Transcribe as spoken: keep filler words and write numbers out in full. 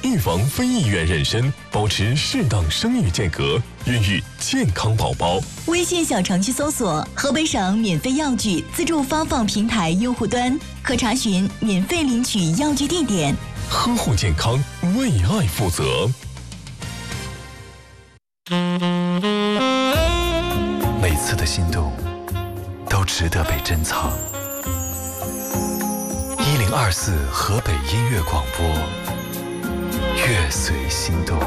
预防非意愿妊娠，保持适当生育间隔，孕育健康宝宝。 微信小程序搜索河北省免费药具自助发放平台用户端，可查询免费领取药具地点。 呵护健康，为爱负责。 每次的心动都值得被珍藏。一零二四河北音乐广播，乐随心动。